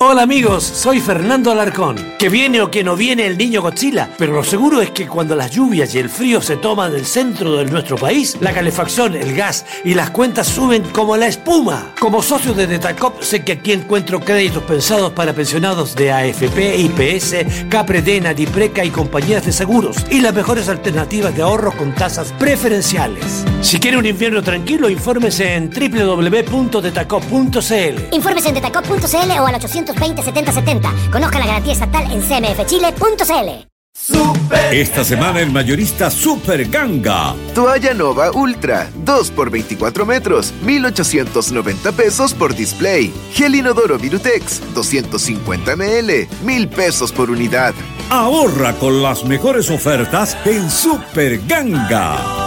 Hola amigos, soy Fernando Alarcón. Que viene o que no viene el niño Godzilla, pero lo seguro es que cuando las lluvias y el frío se toman el centro de nuestro país, la calefacción, el gas y las cuentas suben como la espuma. Como socio de Detacop sé que aquí encuentro créditos pensados para pensionados de AFP, IPS, Capredena, Dipreca y compañías de seguros y las mejores alternativas de ahorro con tasas preferenciales. Si quiere un invierno tranquilo, infórmese en www.detacop.cl. Infórmese en detacop.cl o al 820-7070. Conozca la garantía estatal en cmfchile.cl. Esta semana el mayorista Super Ganga. Toalla Nova Ultra, 2 por 24 metros, 1,890 pesos por display. Gel inodoro Virutex, 250 ml, 1,000 pesos por unidad. Ahorra con las mejores ofertas en Super Ganga.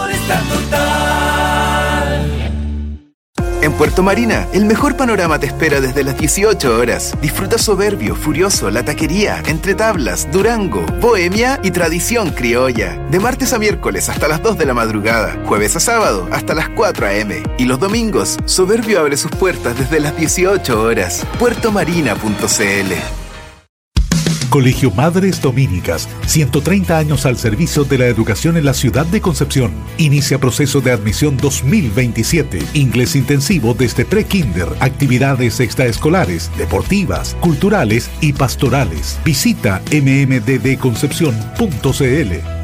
En Puerto Marina, el mejor panorama te espera desde las 18 horas. Disfruta Soberbio, Furioso, La Taquería, Entre Tablas, Durango, Bohemia y Tradición Criolla. De martes a miércoles hasta las 2 de la madrugada, jueves a sábado hasta las 4 a.m. Y los domingos, Soberbio abre sus puertas desde las 18 horas. puertomarina.cl. Colegio Madres Dominicas, 130 años al servicio de la educación en la ciudad de Concepción. Inicia proceso de admisión 2027. Inglés intensivo desde pre-kinder, actividades extraescolares, deportivas, culturales y pastorales. Visita mmddconcepción.cl.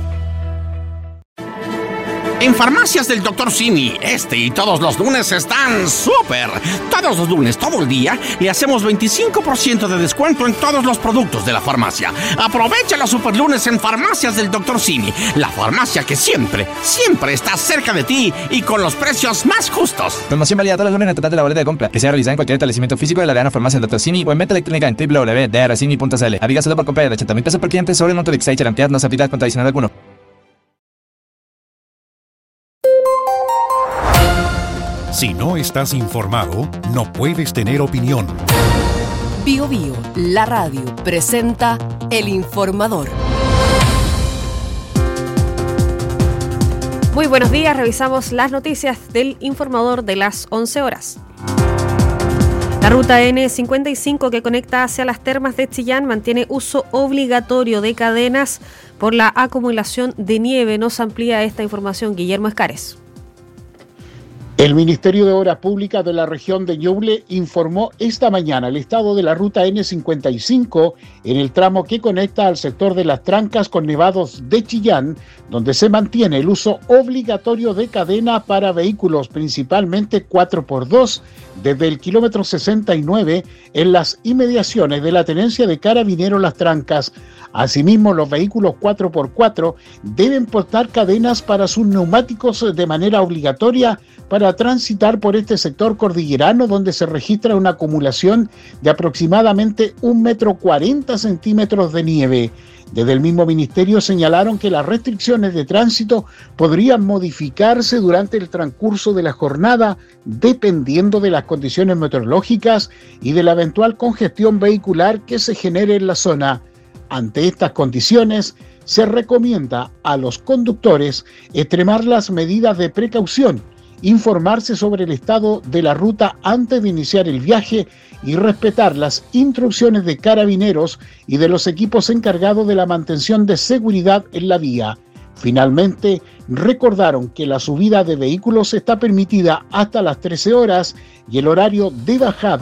En Farmacias del Dr. Simi, y todos los lunes están súper. Todos los lunes, todo el día, le hacemos 25% de descuento en todos los productos de la farmacia. Aprovecha los super lunes en Farmacias del Dr. Simi, la farmacia que siempre está cerca de ti y con los precios más justos. Promoción válida todos los lunes en el total de la boleta de compra, que sea realizada en cualquier establecimiento físico de la Arena Farmacia del Dr. Simi o en venta electrónica en www.drcimi.cl. Aplica solo por compra de 80.000 pesos por cliente sobre el monto de Excite, cantidad no se aplica con adicional alguno. Si no estás informado, no puedes tener opinión. Bio Bio, la radio, presenta El Informador. Muy buenos días, revisamos las noticias del Informador de las 11 horas. La ruta N55 que conecta hacia las termas de Chillán mantiene uso obligatorio de cadenas por la acumulación de nieve. Nos amplía esta información Guillermo Escares. El Ministerio de Obras Públicas de la región de Ñuble informó esta mañana el estado de la ruta N55 en el tramo que conecta al sector de Las Trancas con Nevados de Chillán, donde se mantiene el uso obligatorio de cadena para vehículos, principalmente 4x2, desde el kilómetro 69 en las inmediaciones de la tenencia de Carabineros Las Trancas. Asimismo, los vehículos 4x4 deben portar cadenas para sus neumáticos de manera obligatoria para transitar por este sector cordillerano, donde se registra una acumulación de aproximadamente 1,40 m de nieve. Desde el mismo ministerio señalaron que las restricciones de tránsito podrían modificarse durante el transcurso de la jornada, dependiendo de las condiciones meteorológicas y de la eventual congestión vehicular que se genere en la zona. Ante estas condiciones, se recomienda a los conductores extremar las medidas de precaución, informarse sobre el estado de la ruta antes de iniciar el viaje y respetar las instrucciones de Carabineros y de los equipos encargados de la mantención de seguridad en la vía. Finalmente, recordaron que la subida de vehículos está permitida hasta las 13 horas y el horario de bajada